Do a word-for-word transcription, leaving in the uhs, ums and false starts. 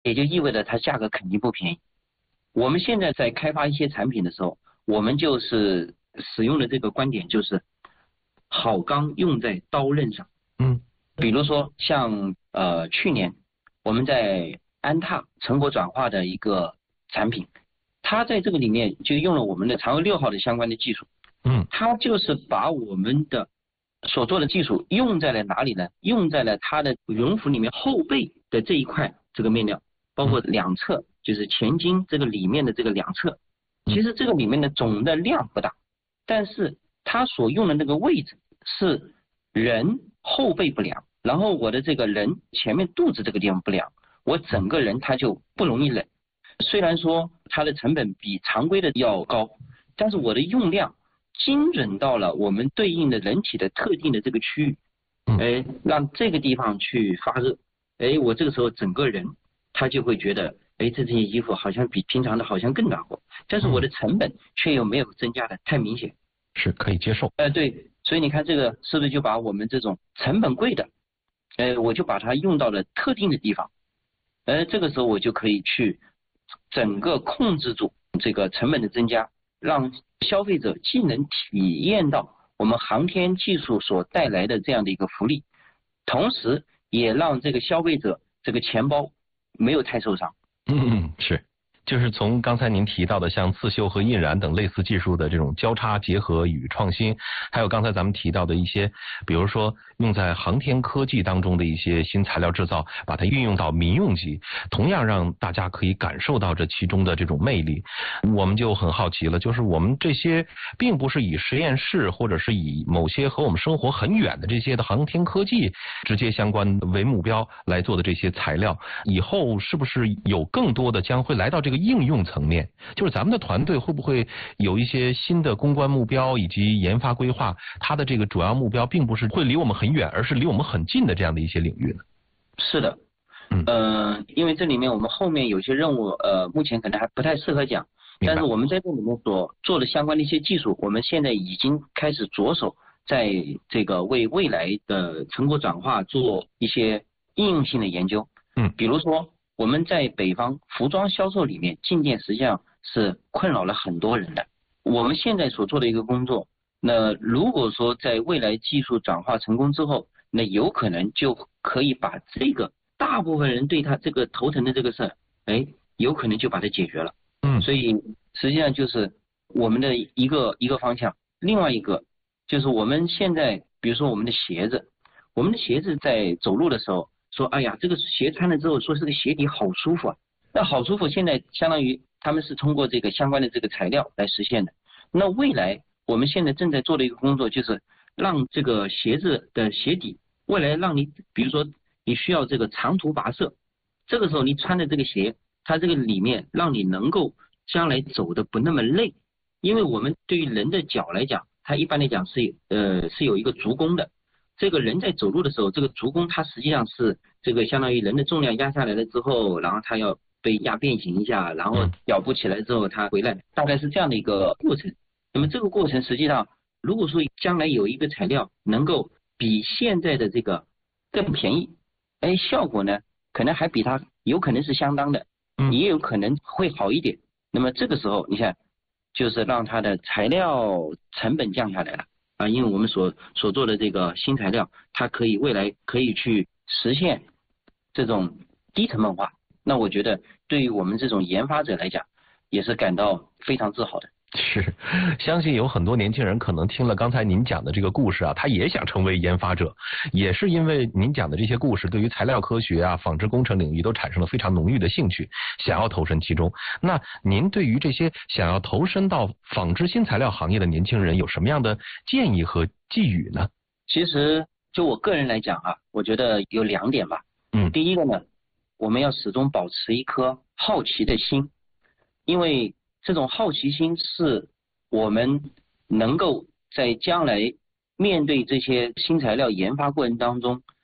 也就意味着它价格肯定不便宜。我们现在在开发一些产品的时候，我们就是使用的这个观点就是好钢用在刀刃上。 嗯， 比如说像呃去年我们在安踏成果转化的一个产品，它在这个里面就用了我们的长颌六号的相关的技术。 嗯， 它就是把我们的所做的技术用在了哪里呢？用在了它的羽绒服里面后背的这一块这个面料，包括两侧，就是前襟这个里面的这个两侧。其实这个里面的总的量不大，但是它所用的那个位置是人后背不良，然后我的这个人前面肚子这个地方不良，我整个人它就不容易冷。虽然说它的成本比常规的要高，但是我的用量精准到了我们对应的人体的特定的这个区域，哎，让这个地方去发热，哎，我这个时候整个人他就会觉得，哎，这件衣服好像比平常的好像更暖和，但是我的成本却又没有增加的太明显， 是可以接受。 呃，对，所以你看这个是不是就把我们这种成本贵的，呃，我就把它用到了特定的地方，呃，这个时候我就可以去整个控制住这个成本的增加，让消费者既能体验到我们航天技术所带来的这样的一个福利，同时也让这个消费者这个钱包没有太受伤。 嗯，是。就是从刚才您提到的像刺绣和印染等类似技术的这种交叉结合与创新，还有刚才咱们提到的一些，比如说用在航天科技当中的一些新材料制造，把它运用到民用级，同样让大家可以感受到这其中的这种魅力。我们就很好奇了，就是我们这些并不是以实验室或者是以某些和我们生活很远的这些的航天科技直接相关为目标来做的这些材料，以后是不是有更多的将会来到这个应用层面？就是咱们的团队会不会有一些新的公关目标以及研发规划，它的这个主要目标并不是会离我们很远，而是离我们很近的这样的一些领域呢？ 是的，嗯、呃，因为这里面我们后面有些任务，呃，目前可能还不太适合讲，但是我们在这里面所做的相关的一些技术，我们现在已经开始着手在这个为未来的成果转化做一些应用性的研究。 嗯， 比如说我们在北方服装销售里面，静电实际上是困扰了很多人的。我们现在所做的一个工作，那如果说在未来技术转化成功之后，那有可能就可以把这个大部分人对他这个头疼的这个事儿，哎，有可能就把它解决了。 嗯， 所以实际上就是我们的一个一个方向。另外一个就是我们现在，比如说我们的鞋子，我们的鞋子在走路的时候说，哎呀，这个鞋穿了之后，说这个鞋底好舒服啊。那好舒服，现在相当于他们是通过这个相关的这个材料来实现的。那未来我们现在正在做的一个工作，就是让这个鞋子的鞋底，未来让你，比如说你需要这个长途跋涉，这个时候你穿的这个鞋，它这个里面让你能够将来走的不那么累。因为我们对于人的脚来讲，它一般来讲是呃是有一个足弓的。这个人在走路的时候，这个足弓它实际上是这个相当于人的重量压下来了之后，然后它要被压变形一下，然后脚步起来之后它回来，大概是这样的一个过程。那么这个过程实际上，如果说将来有一个材料能够比现在的这个更便宜，哎，效果呢可能还比它有可能是相当的，也有可能会好一点。那么这个时候你看，就是让它的材料成本降下来了啊，因为我们所所做的这个新材料，它可以未来可以去实现这种低成本化。那我觉得对于我们这种研发者来讲，也是感到非常自豪的。 是，相信有很多年轻人可能听了刚才您讲的这个故事啊，他也想成为研发者，也是因为您讲的这些故事，对于材料科学啊、纺织工程领域都产生了非常浓郁的兴趣，想要投身其中。那您对于这些想要投身到纺织新材料行业的年轻人，有什么样的建议和寄语呢？ 其实就我个人来讲啊，我觉得有两点吧。 嗯， 第一个呢，我们要始终保持一颗好奇的心，因为这种好奇心是我们能够在将来面对这些新材料研发过程当中